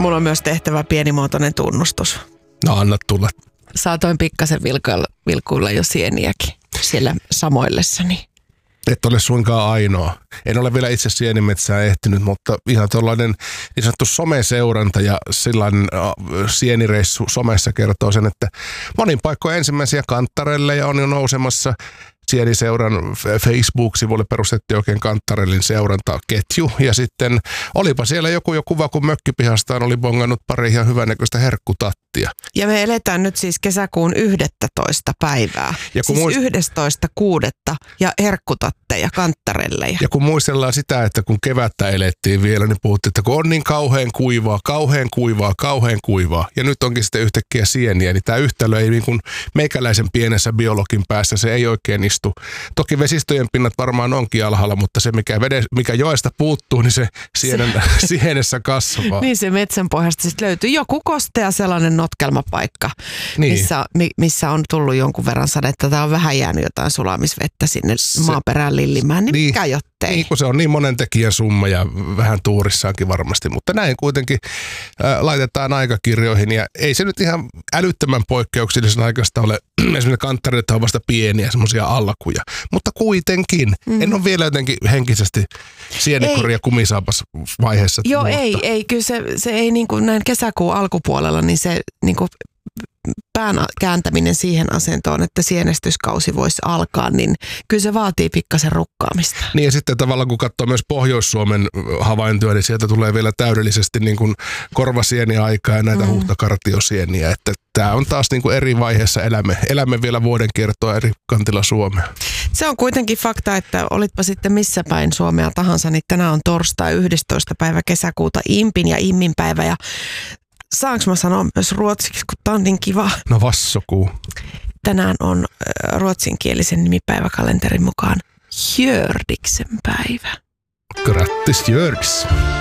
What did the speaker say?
mulla on myös tehtävä pienimuotoinen tunnustus. No anna tulla. Saatoin pikkasen vilkuilla jo sieniäkin siellä samoillessani. Et ole suinkaan ainoa. En ole vielä itse sienimetsään ehtinyt, mutta ihan tuollainen niin sanottu someseuranta ja sillainen sienireissu somessa kertoo sen, että monin paikkojen ensimmäisiä kanttarelleja on jo nousemassa. Sieniseuran Facebook-sivulle perustettiin oikein Kanttarellin seurantaketju. Ja sitten olipa siellä joku jo kuva, kun mökkipihastaan oli bongannut pari ihan hyvänäköistä herkkutattia. Ja me eletään nyt siis kesäkuun 11. päivää. Ja siis 11.6. ja herkkutatteja, kanttarelleja. Ja kun muistellaan sitä, että kun kevättä elettiin vielä, niin puhuttiin, että kun on niin kauhean kuivaa. Ja nyt onkin sitten yhtäkkiä sieniä, niin tämä yhtälö ei niin kuin meikäläisen pienessä biologin päässä, se ei oikein istu. Toki vesistöjen pinnat varmaan onkin alhaalla, mutta se mikä joesta puuttuu, niin se sienessä kasvaa. Niin se metsän pohjasta sitten löytyy joku kostea sellainen notkelmapaikka, niin. missä on tullut jonkun verran sadetta tai on vähän jäänyt jotain sulamisvettä sinne maaperään lillimään, niin mikä jottei. Niin kun se on niin monen tekijän summa ja vähän tuurissaankin varmasti, mutta näin kuitenkin laitetaan aikakirjoihin ja ei se nyt ihan älyttömän poikkeuksellisen aikaista ole. Esimerkiksi kanttareita on vasta pieniä semmoisia alkuja, mutta kuitenkin. En ole vielä jotenkin henkisesti sienikoria kumisaapas vaiheessa. Joo, ei. Kyllä se ei niin kuin näin kesäkuun alkupuolella, niin se niin kuin pään kääntäminen siihen asentoon, että sienestyskausi voisi alkaa, niin kyllä se vaatii pikkasen rukkaamista. Niin ja sitten tavallaan kun katsoo myös Pohjois-Suomen havaintoja, niin sieltä tulee vielä täydellisesti niin kuin korvasieniaikaa ja näitä huhtakartiosieniä, että tämä on taas niin kuin eri vaiheessa elämme vielä vuoden kiertoa eri kantilla Suomea. Se on kuitenkin fakta, että olitpa sitten missä päin Suomea tahansa, niin tänään on torstai 11. päivä kesäkuuta Impin ja Immin päivä ja saanko mä sanoa myös ruotsiksi, kun tää on niin kiva? No vassokuu. Tänään on ruotsinkielisen nimipäiväkalenterin mukaan Hjördiksen päivä. Grattis Hjördis.